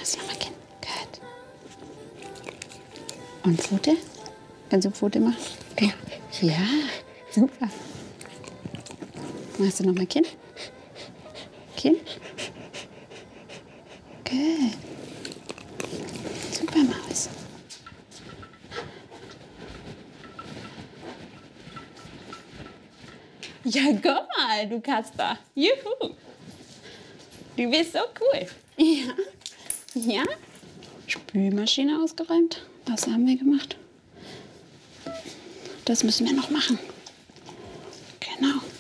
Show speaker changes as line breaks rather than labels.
Machst du nochmal Kinn. Gut. Und Pfote? Kannst du Pfote machen? Ja. Ja, super. Machst du nochmal Kinn? Kinn? Gut. Super, Maus. Ja, guck mal, du Kasper. Juhu. Du bist so cool. Ja. Ja. Spülmaschine ausgeräumt. Was haben wir gemacht? Das müssen wir noch machen. Genau.